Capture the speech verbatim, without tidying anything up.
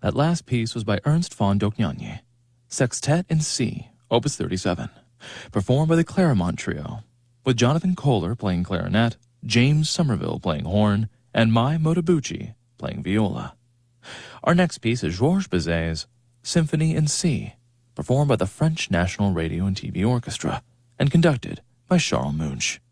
That last piece was by Ernst von Dohnanyi, Sextet in C, Opus thirty-seven, performed by the Claremont Trio, with Jonathan Kohler playing clarinet, James Somerville playing horn, and Mai Motobuchi playing viola. Our next piece is Georges Bizet's Symphony in C, performed by the French National Radio and T V Orchestra, and conducted by Charles Munch.